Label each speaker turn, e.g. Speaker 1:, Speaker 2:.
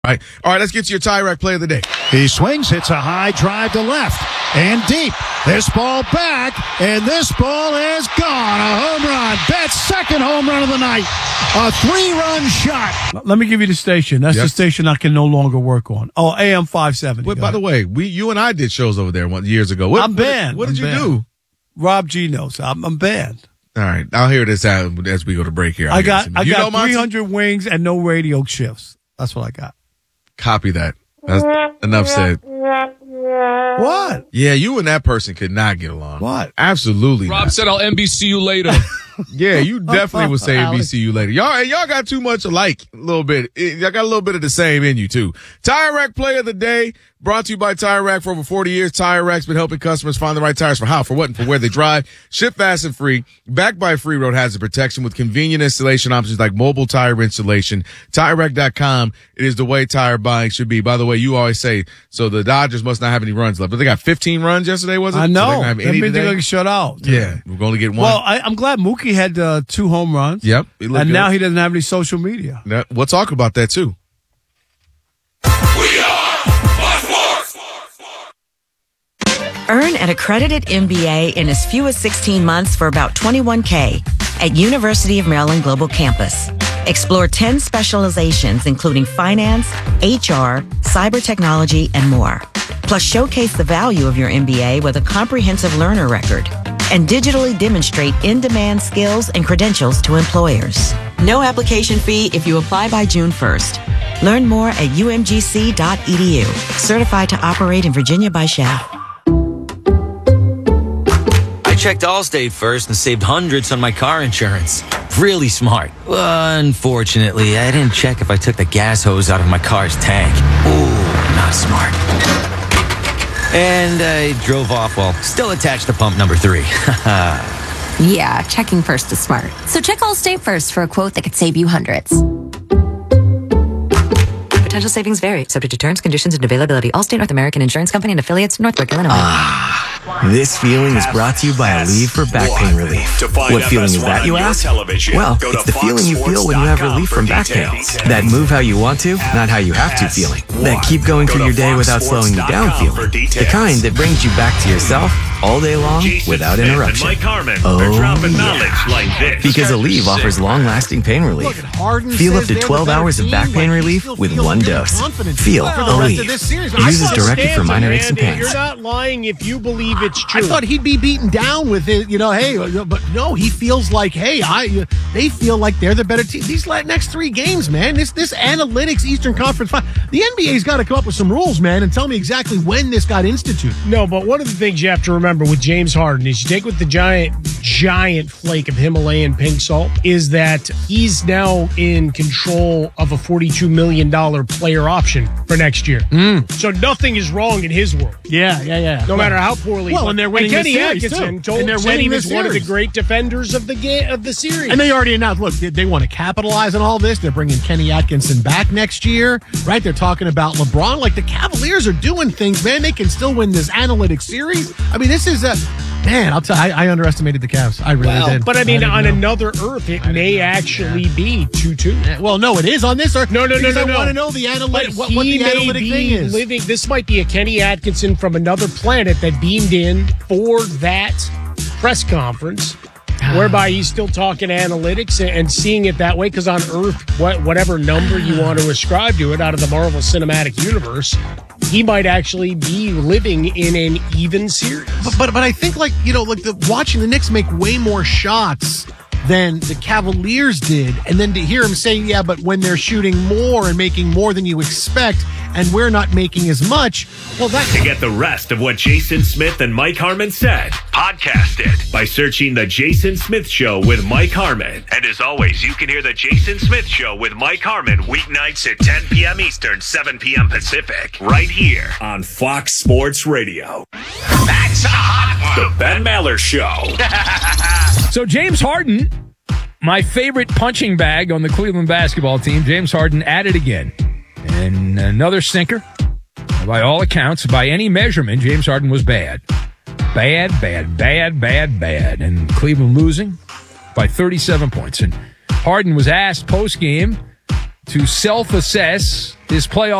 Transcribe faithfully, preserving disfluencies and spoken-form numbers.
Speaker 1: All right, all right. Let's get to your Tire-Rack play of the day.
Speaker 2: He swings, hits a high drive to left and deep. This ball back, and this ball is gone. A home run. That's second home run of the night. A three-run shot.
Speaker 3: Let me give you the station. That's
Speaker 1: Yep.
Speaker 3: the station I can no longer work on. Oh, A M five seventy.
Speaker 1: Wait, by the way, we you and I did shows over there one, years ago. What,
Speaker 3: I'm banned.
Speaker 1: What, what did
Speaker 3: I'm
Speaker 1: you
Speaker 3: banned.
Speaker 1: do?
Speaker 3: Rob G knows. I'm, I'm banned.
Speaker 1: All right, I'll hear this out as we go to break here. I'll
Speaker 3: I
Speaker 1: hear
Speaker 3: got
Speaker 1: this.
Speaker 3: I
Speaker 1: You
Speaker 3: got
Speaker 1: know, Monty?
Speaker 3: three hundred wings and no radio shifts. That's what I got.
Speaker 1: Copy that. That's enough said.
Speaker 3: What?
Speaker 1: Yeah, you and that person could not get along.
Speaker 3: What?
Speaker 1: Absolutely
Speaker 4: Rob
Speaker 1: not.
Speaker 4: said, I'll N B C you later.
Speaker 1: Yeah, you definitely would say N B
Speaker 3: Alex.
Speaker 1: C you later. Y'all, y'all got too much alike a little bit. Y'all got a little bit of the same in you too. Tire Rack play of the day brought to you by Tire Rack. For over forty years, Tire Rack's been helping customers find the right tires for how, for what, and for where they drive. Ship fast and free. Backed by free road hazard protection with convenient installation options like mobile tire installation. Tire Rack dot com. It is the way tire buying should be. By the way, you always say, so the Dodgers must not have any runs left. But they got fifteen runs yesterday, was it?
Speaker 3: I
Speaker 1: So
Speaker 3: know.
Speaker 1: they're gonna have
Speaker 3: That
Speaker 1: any
Speaker 3: means they're
Speaker 1: today?
Speaker 3: going to shut out.
Speaker 1: Yeah, we're going to get one.
Speaker 3: Well, I, I'm glad Mookie had uh, two home runs.
Speaker 1: Yep. he looked
Speaker 3: And
Speaker 1: good.
Speaker 3: now he doesn't have any social media.
Speaker 1: Now, we'll talk about that too.
Speaker 5: Earn an accredited M B A in as few as sixteen months for about twenty-one K at University of Maryland Global Campus. Explore ten specializations, including finance, H R, cyber technology, and more. Plus, showcase the value of your M B A with a comprehensive learner record and digitally demonstrate in-demand skills and credentials to employers. No application fee if you apply by June first. Learn more at U M G C dot E D U. Certified to operate in Virginia by S H A F.
Speaker 6: I checked Allstate first and saved hundreds on my car insurance. Really smart. Unfortunately, I didn't check if I took the gas hose out of my car's tank. Ooh, not smart. And I drove off while still attached to pump number three.
Speaker 7: Yeah, checking first is smart. So check Allstate first for a quote that could save you hundreds.
Speaker 5: Potential savings vary, subject to terms, conditions, and availability. Allstate North American Insurance Company and affiliates, Northbrook, Illinois.
Speaker 8: This feeling is brought to you by Aleve for back pain relief. What feeling is that, you ask? Well, it's the feeling you feel when you have relief from back pain. That move how you want to, not how you have to feeling. That keep going through your day without slowing you down feeling. The kind that brings you back to yourself all day long without interruption. Oh, yeah. Because Aleve offers long-lasting pain relief. Feel up to twelve hours of back pain relief with one dose. Feel Aleve. Uses directed for minor aches and pains.
Speaker 9: You're not lying if you believe it's true.
Speaker 10: I thought he'd be beaten down with it, you know, hey, but no, he feels like, hey, I. They feel like they're the better team. These next three games, man, this this analytics Eastern Conference, the N B A's got to come up with some rules, man, and tell me exactly when this got instituted.
Speaker 9: No, but one of the things you have to remember with James Harden is you take with the giant, giant flake of Himalayan pink salt is that he's now in control of a forty-two million dollars player option for next year.
Speaker 10: Mm.
Speaker 9: So nothing is wrong in his world.
Speaker 10: Yeah, yeah, yeah.
Speaker 9: No matter how poorly.
Speaker 10: Well, and they're winning
Speaker 9: Kenny
Speaker 10: the series,
Speaker 9: Atkinson
Speaker 10: too.
Speaker 9: told
Speaker 10: And they're
Speaker 9: said he
Speaker 10: winning
Speaker 9: was
Speaker 10: the
Speaker 9: one of the
Speaker 10: series.
Speaker 9: great defenders of the ga- of the series.
Speaker 10: And they already announced, look, they, they want to capitalize on all this. They're bringing Kenny Atkinson back next year, right? They're talking about LeBron. Like, the Cavaliers are doing things, man. They can still win this analytics series. I mean, this is a... Man, I'll tell you, I, I underestimated the Cavs. I really
Speaker 9: well,
Speaker 10: did.
Speaker 9: But I mean,
Speaker 10: I
Speaker 9: on
Speaker 10: know.
Speaker 9: another Earth, it may actually be two two.
Speaker 10: Well, no, it is on this Earth.
Speaker 9: No, no, no,
Speaker 10: because
Speaker 9: no,
Speaker 10: I
Speaker 9: no.
Speaker 10: want to know the analytic, what,
Speaker 9: he
Speaker 10: what the
Speaker 9: may
Speaker 10: analytic
Speaker 9: be
Speaker 10: thing is.
Speaker 9: Living, this might be a Kenny Atkinson from another planet that beamed in for that press conference, whereby he's still talking analytics and, and seeing it that way. Because on Earth, what, whatever number you want to ascribe to it out of the Marvel Cinematic Universe, he might actually be living in an even series.
Speaker 10: But, but but I think, like, you know, like the watching the Knicks make way more shots than the Cavaliers did, and then to hear him saying, yeah, but when they're shooting more and making more than you expect, and we're not making as much, well, that...
Speaker 11: To get the rest of what Jason Smith and Mike Harmon said, podcast it by searching The Jason Smith Show with Mike Harmon. And as always, you can hear The Jason Smith Show with Mike Harmon weeknights at ten p.m. Eastern, seven p.m. Pacific, right here on Fox Sports Radio. That's a hot one. The Ben Maller Show.
Speaker 4: So James Harden, my favorite punching bag on the Cleveland basketball team, James Harden at it again. And another stinker. By all accounts, by any measurement, James Harden was bad. Bad, bad, bad, bad, bad. And Cleveland losing by thirty-seven points. And Harden was asked post-game to self-assess his playoff